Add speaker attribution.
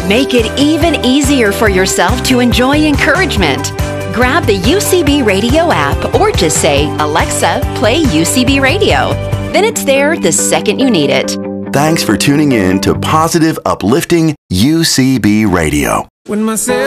Speaker 1: Make it even easier for yourself to enjoy encouragement. Grab the UCB Radio app or just say, "Alexa, play UCB Radio." Then it's there the second you need it.
Speaker 2: Thanks for tuning in to Positive Uplifting UCB Radio.
Speaker 3: When my